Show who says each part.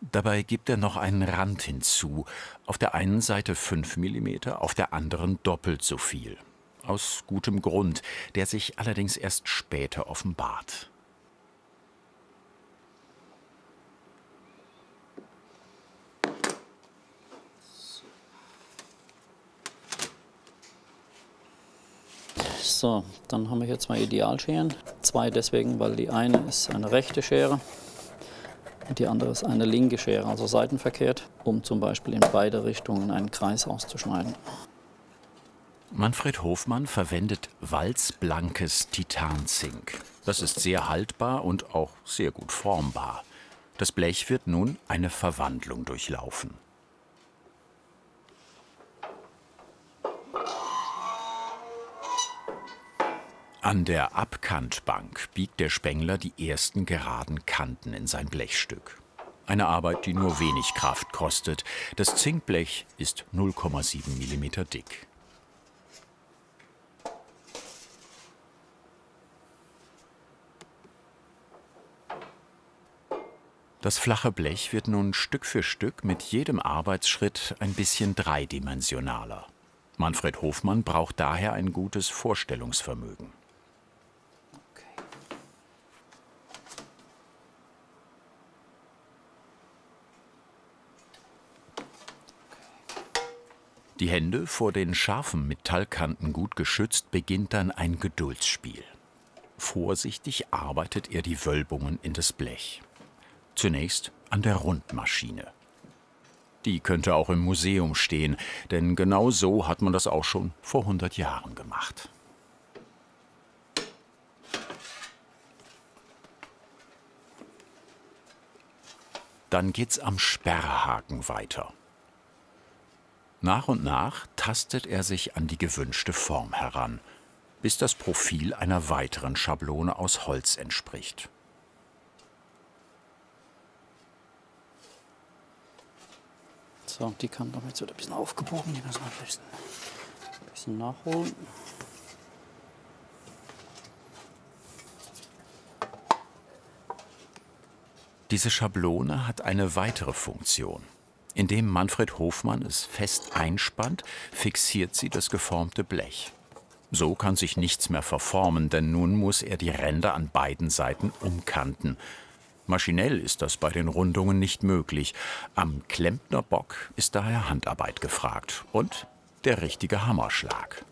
Speaker 1: Dabei gibt er noch einen Rand hinzu. Auf der einen Seite 5 Millimeter, auf der anderen doppelt so viel. Aus gutem Grund, der sich allerdings erst später offenbart.
Speaker 2: So, dann haben wir hier zwei Idealscheren. Zwei deswegen, weil die eine ist eine rechte Schere und die andere ist eine linke Schere, also seitenverkehrt, um zum Beispiel in beide Richtungen einen Kreis auszuschneiden.
Speaker 1: Manfred Hofmann verwendet walzblankes Titanzink. Das ist sehr haltbar und auch sehr gut formbar. Das Blech wird nun eine Verwandlung durchlaufen. An der Abkantbank biegt der Spengler die ersten geraden Kanten in sein Blechstück. Eine Arbeit, die nur wenig Kraft kostet. Das Zinkblech ist 0,7 Millimeter dick. Das flache Blech wird nun Stück für Stück mit jedem Arbeitsschritt ein bisschen dreidimensionaler. Manfred Hofmann braucht daher ein gutes Vorstellungsvermögen. Die Hände, vor den scharfen Metallkanten gut geschützt, beginnt dann ein Geduldsspiel. Vorsichtig arbeitet er die Wölbungen in das Blech. Zunächst an der Rundmaschine. Die könnte auch im Museum stehen, denn genau so hat man das auch schon vor 100 Jahren gemacht. Dann geht's am Sperrhaken weiter. Nach und nach tastet er sich an die gewünschte Form heran, bis das Profil einer weiteren Schablone aus Holz entspricht.
Speaker 2: So, die Kante haben jetzt wieder ein bisschen aufgebogen, die müssen wir ein bisschen nachholen.
Speaker 1: Diese Schablone hat eine weitere Funktion. Indem Manfred Hofmann es fest einspannt, fixiert sie das geformte Blech. So kann sich nichts mehr verformen, denn nun muss er die Ränder an beiden Seiten umkanten. Maschinell ist das bei den Rundungen nicht möglich. Am Klempnerbock ist daher Handarbeit gefragt und der richtige Hammerschlag.